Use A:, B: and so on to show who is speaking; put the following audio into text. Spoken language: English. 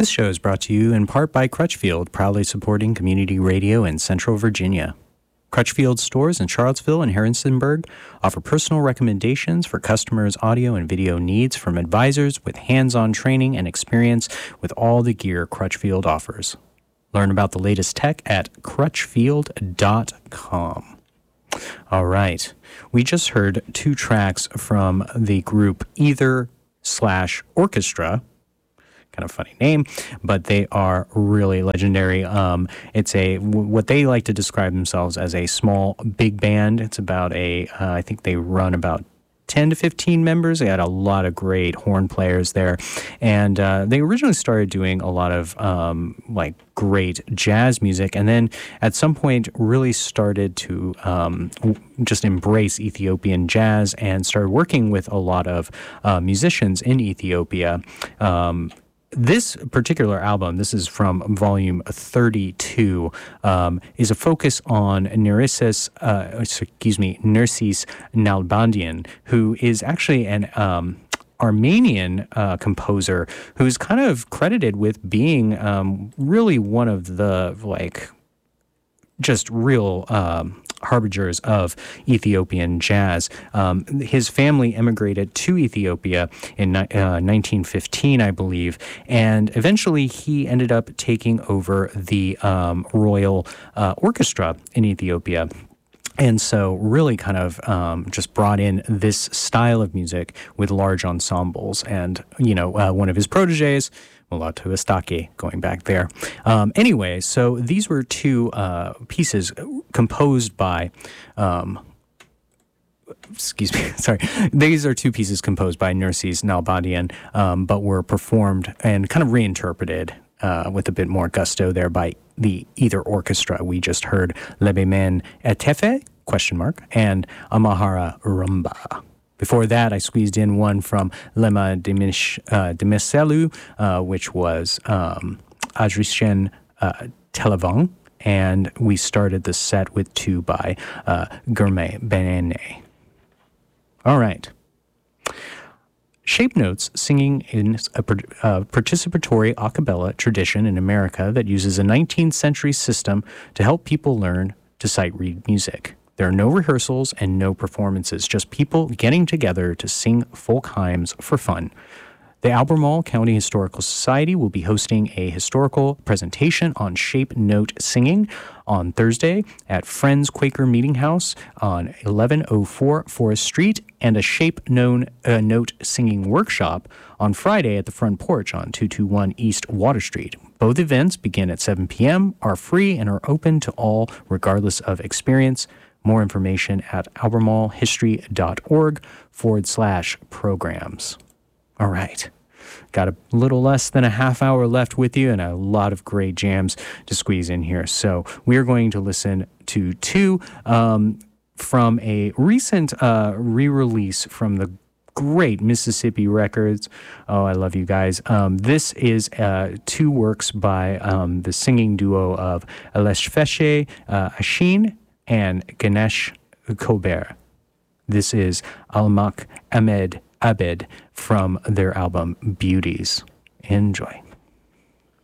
A: This show is brought to you in part by Crutchfield, proudly supporting community radio in Central Virginia. Crutchfield stores in Charlottesville and Harrisonburg offer personal recommendations for customers' audio and video needs from advisors with hands-on training and experience with all the gear Crutchfield offers. Learn about the latest tech at crutchfield.com. All right. We just heard two tracks from the group Either/Orchestra. Kind of funny name, but they are really legendary. It's what they like to describe themselves as a small big band. It's about I think they run about 10 to 15 members. They had a lot of great horn players there. And they originally started doing a lot of great jazz music, and then at some point really started to just embrace Ethiopian jazz and started working with a lot of musicians in Ethiopia. This particular album, this is from volume 32, is a focus on Nerses Nalbandian, who is actually an Armenian composer who's kind of credited with being really one of the just real harbingers of Ethiopian jazz. His family immigrated to Ethiopia in 1915, I believe, and eventually he ended up taking over the royal orchestra in Ethiopia. And so really kind of just brought in this style of music with large ensembles. And, one of his proteges, Mulatu Astake, going back there. Anyway, so these were two pieces composed by, these are two pieces composed by Nerses Nalbandian, but were performed and kind of reinterpreted with a bit more gusto there by the Either Orchestra. We just heard Lebemen Etefe, ? And Amahara Rumba. Before that, I squeezed in one from Lema Demiselu, which was Adricien Televang, and we started the set with two by Gourmet Benene. All right. Shape Notes singing in a participatory a cappella tradition in America that uses a 19th century system to help people learn to sight read music. There are no rehearsals and no performances, just people getting together to sing folk hymns for fun. The Albemarle County Historical Society will be hosting a historical presentation on shape note singing on Thursday at Friends Quaker Meeting House on 1104 Forest Street, and a shape note singing workshop on Friday at the Front Porch on 221 East Water Street. Both events begin at 7 p.m., are free, and are open to all regardless of experience. More information at albemarlehistory.org/programs. All right. Got a little less than a half hour left with you and a lot of great jams to squeeze in here. So we are going to listen to two from a recent re-release from the great Mississippi Records. Oh, I love you guys. This is two works by the singing duo of Eleshfeshe Ashin and Ganesh Kober. This is Almak Ahmed Abed from their album Beauties. Enjoy.